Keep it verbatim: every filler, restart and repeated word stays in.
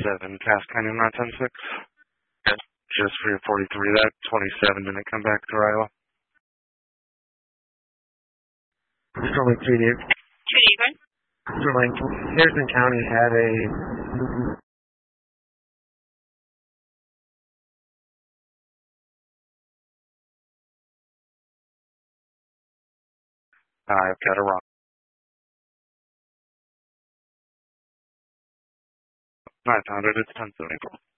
twenty-seven, Cass Canyon nine ten six. Okay. Just for your forty-three, that twenty-seven didn't come back to Iowa. Sterling P D. Sterling, Harrison County had a I've got it wrong. I found it. It's ten seventy-four.